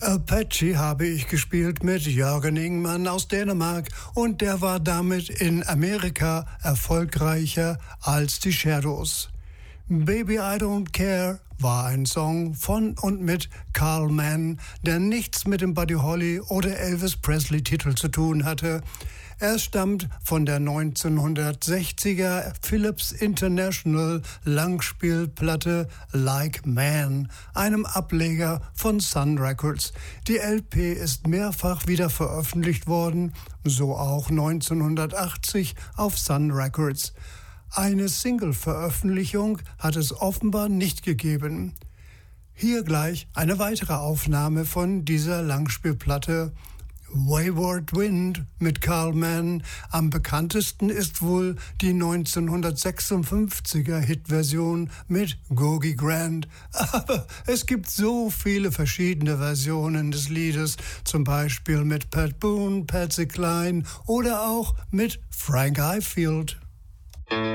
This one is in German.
Apache habe ich gespielt mit Jürgen Ingmann aus Dänemark und der war damit in Amerika erfolgreicher als die Shadows. Baby I Don't Care war ein Song von und mit Carl Mann, der nichts mit dem Buddy Holly oder Elvis Presley Titel zu tun hatte. Er stammt von der 1960er Philips International Langspielplatte Like Man, einem Ableger von Sun Records. Die LP ist mehrfach wieder veröffentlicht worden, so auch 1980 auf Sun Records. Eine Single-Veröffentlichung hat es offenbar nicht gegeben. Hier gleich eine weitere Aufnahme von dieser Langspielplatte. Wayward Wind mit Carl Mann. Am bekanntesten ist wohl die 1956er Hitversion mit Gogi Grant. Aber es gibt so viele verschiedene Versionen des Liedes, zum Beispiel mit Pat Boone, Patsy Cline oder auch mit Frank Ifield.